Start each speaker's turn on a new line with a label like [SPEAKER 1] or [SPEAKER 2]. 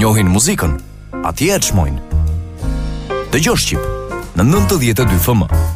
[SPEAKER 1] njohin muzikën, atje e çmojnë. Dëgjosh Shqip në 92 FM.